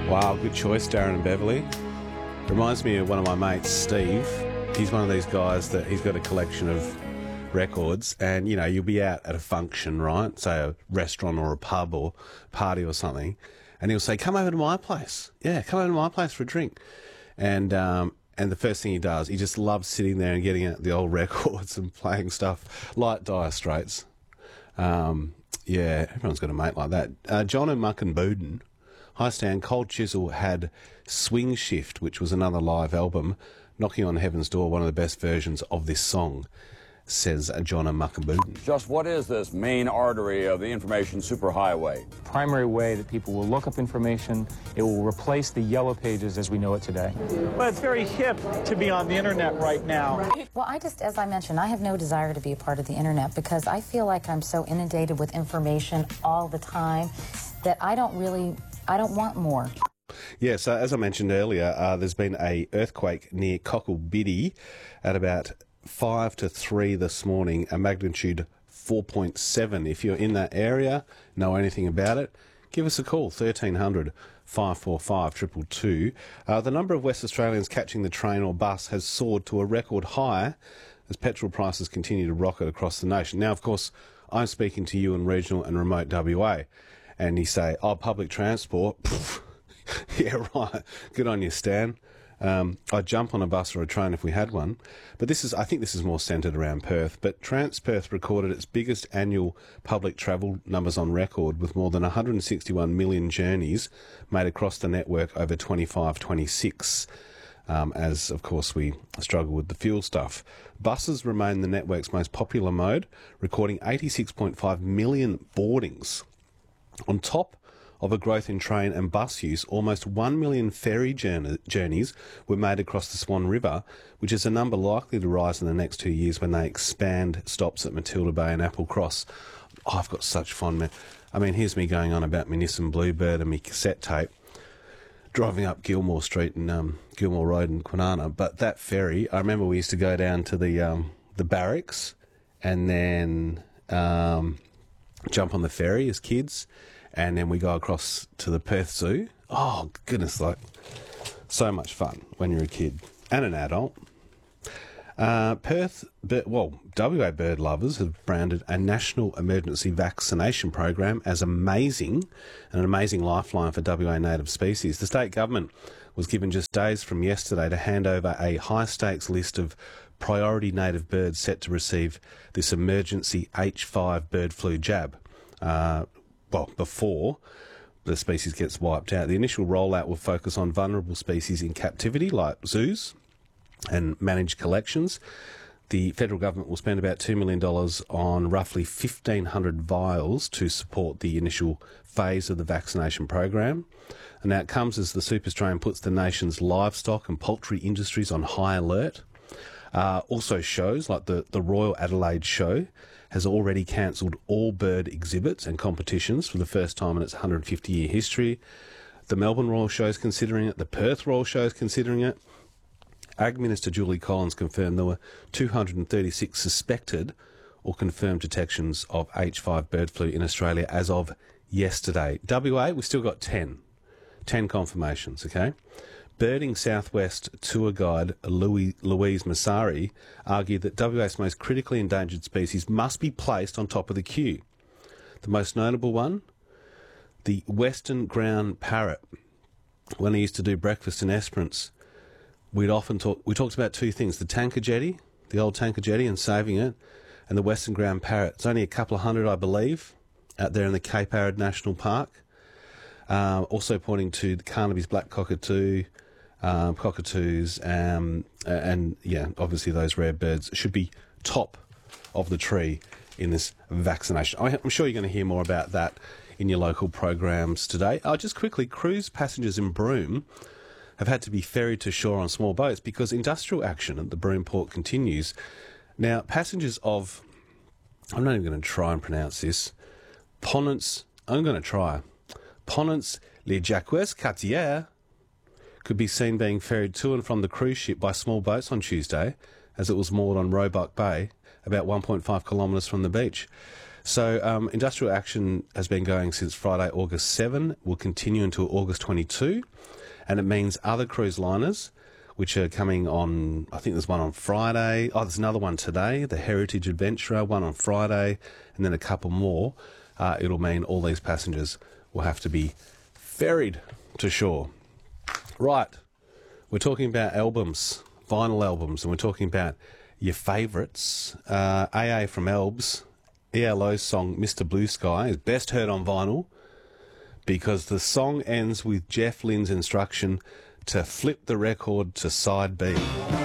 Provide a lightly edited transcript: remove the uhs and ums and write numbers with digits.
Wow, good choice, Darren and Beverly. Reminds me of one of my mates, Steve. He's one of these guys that he's got a collection of records, and, you know, you'll be out at a function, right? Say a restaurant or a pub or party or something, and he'll say, come over to my place. Yeah, come over to my place for a drink. And the first thing he does, he just loves sitting there and getting out the old records and playing stuff like Dire Straits. Yeah, everyone's got a mate like that. John and Muck and Booden. Hi Stan, Cold Chisel had Swing Shift, which was another live album. Knocking on Heaven's Door, one of the best versions of this song, says John and Muck and Booden. Just what is this main artery of the information superhighway? Primary way that people will look up information. It will replace the yellow pages as we know it today. Well, it's very hip to be on the internet right now. Well, as I mentioned, I have no desire to be a part of the internet because I feel like I'm so inundated with information all the time that I don't want more. Yeah, so as I mentioned earlier, there's been a earthquake near Cocklebiddy at about 5 to 3 this morning, a magnitude 4.7. If you're in that area, know anything about it, give us a call, 1300 545 222. The number of West Australians catching the train or bus has soared to a record high as petrol prices continue to rocket across the nation. Now, of course, I'm speaking to you in regional and remote WA, and you say, oh, public transport, yeah, right, good on you, Stan. I'd jump on a bus or a train if we had one. But I think this is more centred around Perth. But TransPerth recorded its biggest annual public travel numbers on record, with more than 161 million journeys made across the network over 25-26. As, of course, we struggle with the fuel stuff. Buses remain the network's most popular mode, recording 86.5 million boardings. On top of a growth in train and bus use, almost 1 million ferry journeys were made across the Swan River, which is a number likely to rise in the next 2 years when they expand stops at Matilda Bay and Applecross. Oh, I've got such fond I mean, here's me going on about my Nissan Bluebird and my cassette tape, driving up Gilmore Street and Gilmore Road in Kwinana. But that ferry, I remember we used to go down to the barracks and then jump on the ferry as kids, and then we go across to the Perth Zoo. Oh, goodness, like, so much fun when you're a kid and an adult. WA bird lovers have branded a national emergency vaccination program as amazing, and an amazing lifeline for WA native species. The state government was given just days from yesterday to hand over a high-stakes list of priority native birds set to receive this emergency H5 bird flu jab. Before the species gets wiped out. The initial rollout will focus on vulnerable species in captivity, like zoos and managed collections. The federal government will spend about $2 million on roughly 1,500 vials to support the initial phase of the vaccination program. And now it comes as the Super Strain puts the nation's livestock and poultry industries on high alert. Also shows like the Royal Adelaide Show has already cancelled all bird exhibits and competitions for the first time in its 150-year history. The Melbourne Royal Show is considering it. The Perth Royal Show is considering it. Ag Minister Julie Collins confirmed there were 236 suspected or confirmed detections of H5 bird flu in Australia as of yesterday. WA, we've still got 10 confirmations, okay? Birding Southwest tour guide Louise Massari argued that WA's most critically endangered species must be placed on top of the queue. The most notable one, the western ground parrot. When I used to do breakfast in Esperance, we talked about two things: the tanker jetty, the old tanker jetty, and saving it, and the western ground parrot. It's only a couple of hundred, I believe, out there in the Cape Arid National Park. Also pointing to the Carnaby's black cockatoo, cockatoos, and yeah, obviously those rare birds should be top of the tree in this vaccination. I'm sure you're going to hear more about that in your local programs today. Just quickly, cruise passengers in Broome have had to be ferried to shore on small boats because industrial action at the Broome port continues. Now, passengers of, I'm not even going to try and pronounce this, Ponence Les Jacques Cartier could be seen being ferried to and from the cruise ship by small boats on Tuesday as it was moored on Roebuck Bay, about 1.5 kilometres from the beach. So industrial action has been going since Friday, August 7, will continue until August 22, and it means other cruise liners, which are coming on, I think there's one on Friday. Oh, there's another one today, the Heritage Adventurer, one on Friday, and then a couple more. It'll mean all these passengers will have to be ferried to shore. Right, we're talking about albums, vinyl albums, and we're talking about your favourites. AA from Elbs, ELO's song Mr. Blue Sky is best heard on vinyl because the song ends with Jeff Lynne's instruction to flip the record to side B.